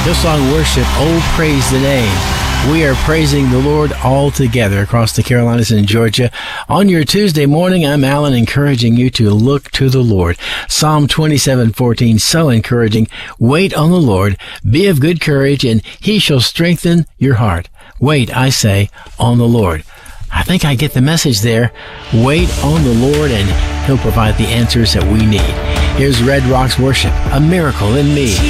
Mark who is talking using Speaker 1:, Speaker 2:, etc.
Speaker 1: Hillsong Worship, oh, praise the name. We are praising the Lord all together across the Carolinas and Georgia. On your Tuesday morning, I'm Alan, encouraging you to look to the Lord. Psalm 27:14, so encouraging. Wait on the Lord, be of good courage, and he shall strengthen your heart. Wait, I say, on the Lord. I think I get the message there. Wait on the Lord, and he'll provide the answers that we need. Here's Red Rocks Worship, A Miracle in Me.